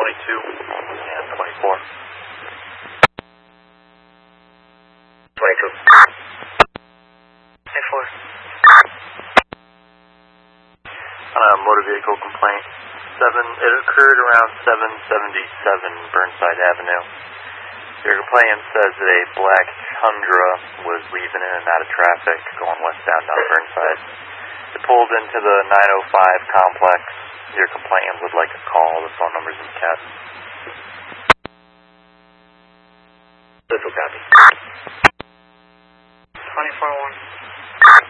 and 24. 22. 24. On a motor vehicle complaint, it occurred around 777 Burnside Avenue. Your complainant says that a black Tundra was weaving in and out of traffic going westbound down Burnside. It pulled into the 905 complex. Your complainant would like a call. The phone number's in CAT. This will copy. 24-1.